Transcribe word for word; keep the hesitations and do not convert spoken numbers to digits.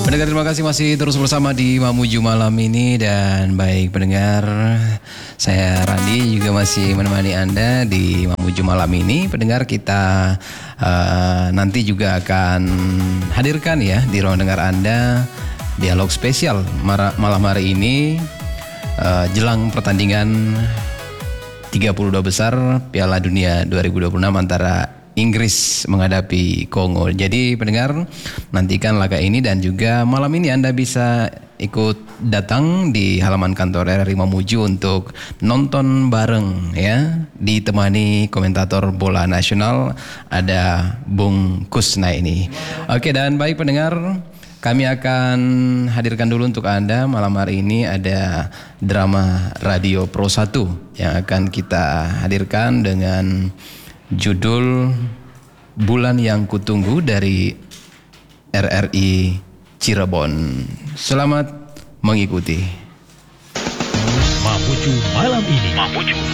Pendengar, terima kasih masih terus bersama di Mamuju malam ini. Dan baik pendengar, saya Randi juga masih menemani Anda di Mamuju malam ini. Pendengar, kita uh, nanti juga akan hadirkan ya di ruang dengar Anda dialog spesial malam hari ini uh, jelang pertandingan tiga puluh dua besar Piala Dunia dua ribu dua puluh enam antara Inggris menghadapi Kongo. Jadi pendengar, nantikan laga ini dan juga malam ini Anda bisa ikut datang di halaman kantor R R I Mamuju untuk nonton bareng ya, ditemani komentator bola nasional ada Bung Kusna ini. Oke, dan baik pendengar, kami akan hadirkan dulu untuk Anda malam hari ini ada drama Radio Pro satu yang akan kita hadirkan dengan judul Bulan Yang Kutunggu dari R R I Cirebon. Selamat mengikuti. Mamuju malam ini. Mamuju